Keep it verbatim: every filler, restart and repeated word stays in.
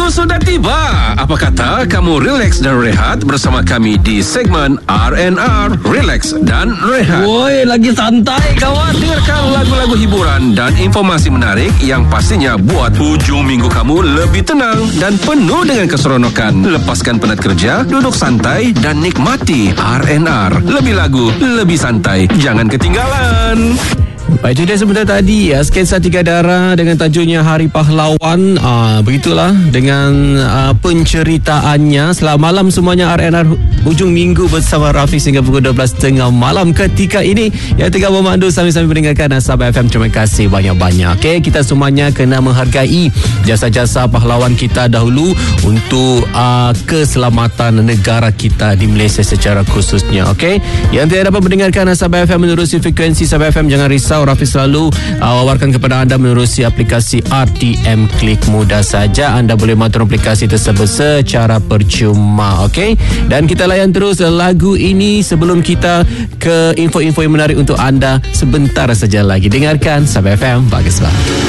Waktu sudah tiba. Apa kata kamu relax dan rehat bersama kami di segmen R and R, Relax dan Rehat. Woi, lagi santai kawan. Dengarkan lagu-lagu hiburan dan informasi menarik yang pastinya buat hujung minggu kamu lebih tenang dan penuh dengan keseronokan. Lepaskan penat kerja, duduk santai dan nikmati R and R. Lebih lagu, lebih santai. Jangan ketinggalan. Baik, jadi sebentar tadi ya, sketsa tiga darah dengan tajuknya Hari Pahlawan. Ah, begitulah dengan ah, penceritaannya. Selamat malam semuanya, R and R hujung minggu bersama Rafiq sehingga pukul dua belas tiga puluh malam ketika ini yang tengah memandu sambil-sambil mendengarkan Sabah F M. Terima kasih banyak-banyak. Okey, kita semuanya kena menghargai jasa-jasa pahlawan kita dahulu untuk ah, keselamatan negara kita di Malaysia secara khususnya. Okey, yang tidak dapat mendengarkan Sabah F M menerusi frekuensi Sabah F M, jangan risau. Rafiq selalu uh, wawarkan kepada anda menerusi aplikasi R T M Klik. Mudah saja anda boleh monitor aplikasi tersebut secara percuma. Okey, dan kita layan terus lagu ini sebelum kita ke info-info yang menarik untuk anda sebentar saja lagi. Dengarkan Sabah F M, baguslah.